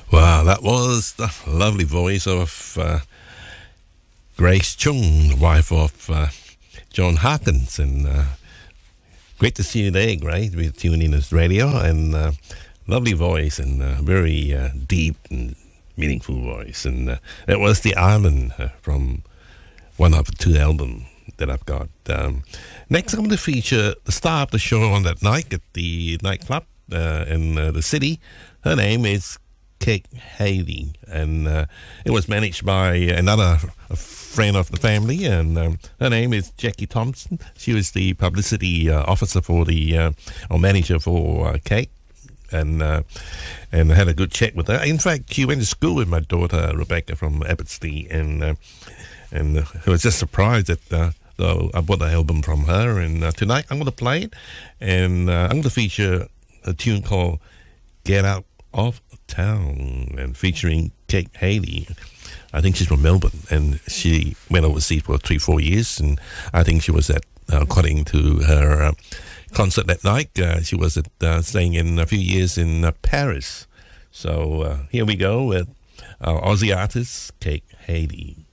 Wow, that was the lovely voice of Grace Chung, the wife of John Harkins. And great to see you there, Grace. We're tuning in this radio. And lovely voice and very deep and meaningful voice. And that was The Island from one of the two albums that I've got. Next, I'm going to feature the star of the show on that night at the nightclub in the city. Her name is Kate Haley, and it was managed by another friend of the family, and her name is Jackie Thompson. She was the publicity officer for the, or manager for Kate, and I had a good chat with her. In fact, she went to school with my daughter Rebecca from Abbotsleigh, and I was just surprised that I bought the album from her, and tonight I'm going to play it, and I'm going to feature a tune called Get Out of Town, and featuring Kate Haley. I think she's from Melbourne, and she went overseas for 3-4 years, and I think she was at, according to her concert that night, she was staying in a few years in Paris. So here we go with our Aussie artist, Kate Haley.